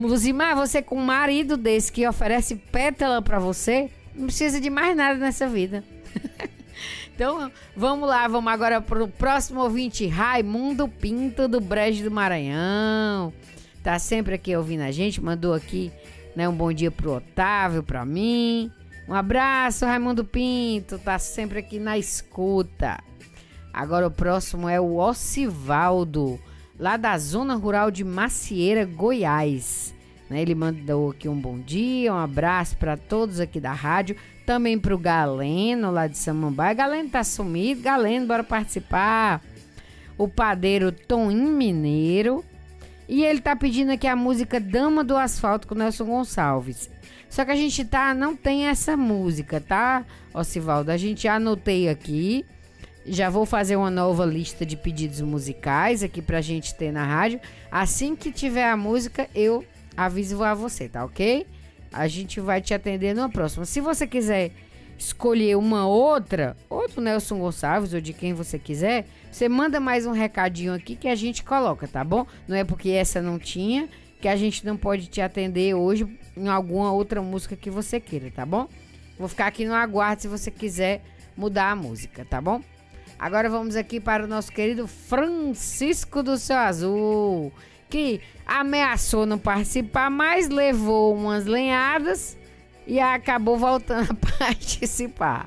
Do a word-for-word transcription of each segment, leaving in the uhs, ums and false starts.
Luzimar, você com um marido desse que oferece pétala pra você, não precisa de mais nada nessa vida. Então, vamos lá, vamos agora pro próximo ouvinte, Raimundo Pinto, do Brejo do Maranhão. Tá sempre aqui ouvindo a gente, mandou aqui, né, um bom dia pro Otávio, pra mim. Um abraço, Raimundo Pinto, tá sempre aqui na escuta. Agora o próximo é o Ocivaldo, lá da zona rural de Macieira, Goiás. Né, ele mandou aqui um bom dia, um abraço para todos aqui da rádio. Também pro Galeno, lá de Samambaia. Galeno tá sumido. Galeno, bora participar. O padeiro Toninho Mineiro. E ele tá pedindo aqui a música Dama do Asfalto com Nelson Gonçalves. Só que a gente tá, não tem essa música, tá, Ocivaldo? A gente já anotei aqui. Já vou fazer uma nova lista de pedidos musicais aqui pra gente ter na rádio. Assim que tiver a música, eu aviso a você, tá ok? A gente vai te atender numa próxima. Se você quiser escolher uma outra, ou do Nelson Gonçalves, ou de quem você quiser, você manda mais um recadinho aqui que a gente coloca, tá bom? Não é porque essa não tinha que a gente não pode te atender hoje em alguma outra música que você queira, tá bom? Vou ficar aqui no aguardo se você quiser mudar a música, tá bom? Agora vamos aqui para o nosso querido Francisco do Céu Azul, que ameaçou não participar, mas levou umas lenhadas e acabou voltando a participar.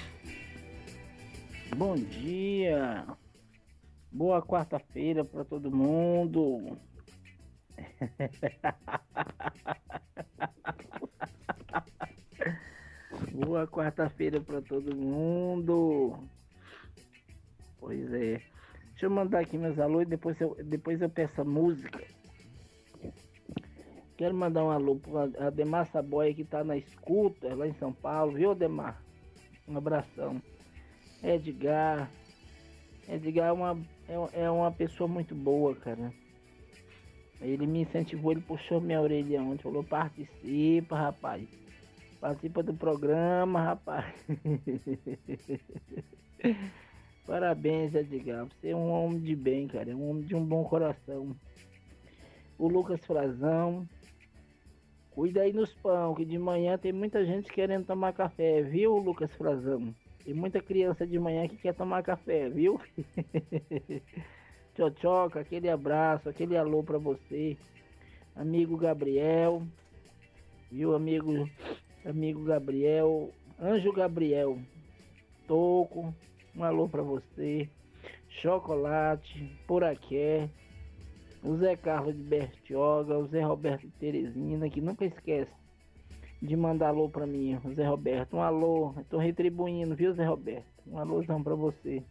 Bom dia, boa quarta-feira para todo mundo. Boa quarta-feira para todo mundo. Pois é. Deixa eu mandar aqui meus alô e depois eu, depois eu peço a música. Quero mandar um alô para Ademar Saboia, que tá na escuta lá em São Paulo, viu, Ademar? Um abração. Edgar. Edgar é uma, é, é uma pessoa muito boa, cara. Ele me incentivou, ele puxou minha orelha ontem, falou: participa, rapaz. Participa do programa, rapaz. Parabéns, Edgar. Você é um homem de bem, cara. É um homem de um bom coração. O Lucas Frazão. Cuida aí nos pão, que de manhã tem muita gente querendo tomar café, viu, Lucas Frazão? Tem muita criança de manhã que quer tomar café, viu? Tchotchoca, aquele abraço, aquele alô pra você. Amigo Gabriel. Viu, amigo, amigo Gabriel. Anjo Gabriel. Toco. Um alô pra você. Chocolate, Poraqué, o Zé Carlos de Bertioga, o Zé Roberto de Teresina, que nunca esquece de mandar alô pra mim, o Zé Roberto. Um alô, eu tô retribuindo, viu, Zé Roberto? Um alôzão pra você.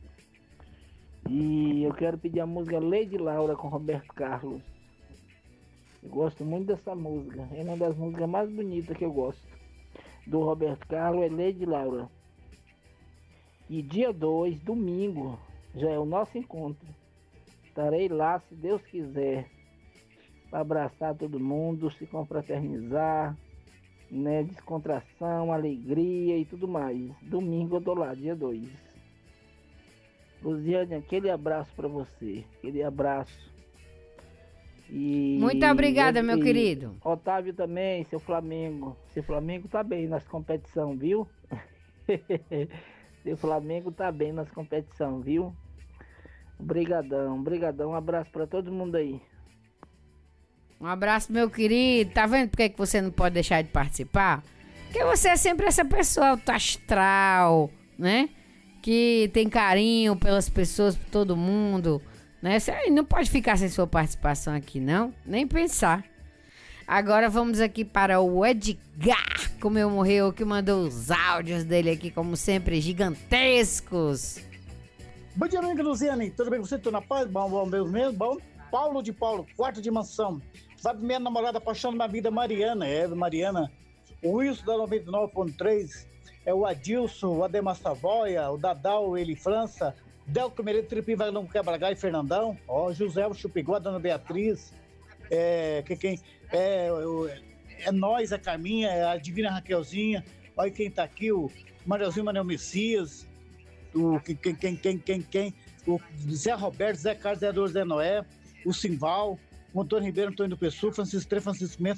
E eu quero pedir a música Lady Laura com Roberto Carlos. Eu gosto muito dessa música, é uma das músicas mais bonitas que eu gosto. Do Roberto Carlos é Lady Laura. E dia dois, domingo, já é o nosso encontro. Estarei lá, se Deus quiser, para abraçar todo mundo, se confraternizar, né? Descontração, alegria e tudo mais. Domingo eu tô lá, dia dois. Luziane, aquele abraço para você, aquele abraço. E muito obrigada, meu querido. Otávio também, seu Flamengo. Seu Flamengo tá bem nas competições, viu? Seu Flamengo tá bem nas competições, viu? Obrigadão, obrigadão. Um abraço pra todo mundo aí. Um abraço, meu querido. Tá vendo por que você não pode deixar de participar? Porque você é sempre essa pessoa alto astral, né? Que tem carinho pelas pessoas, por todo mundo, né? Você não pode ficar sem sua participação aqui, não. Nem pensar. Agora vamos aqui para o Edgar, como eu morreu, que mandou os áudios dele aqui, como sempre, gigantescos. Bom dia, amiga Luziane. Tudo bem com você? Tô na paz? Bom, bom, bom mesmo? Bom? Paulo de Paulo, quarta dimensão. Sabe, minha namorada, paixão da minha vida, Mariana. É, Mariana. O Wilson da noventa e nove ponto três. É o Adilson, o Ademar Savoia, o Dadal, ele França. Delco Mereiro, Tripim, Vagnão, Quebra-Gá e Fernandão. Ó, José o Chupigó, Dona Beatriz. É, que, quem, é, é nós, a Carminha, é a Divina Raquelzinha. Olha quem tá aqui, o Mariozinho Manuel Messias. O quem, quem, quem, quem, quem, o Zé Roberto, Zé Carlos, Zé Dor, Zé Noé, o Simval, o Antônio Ribeiro, Antônio do Pessoa, Francisco Tre, Francisco Mendes,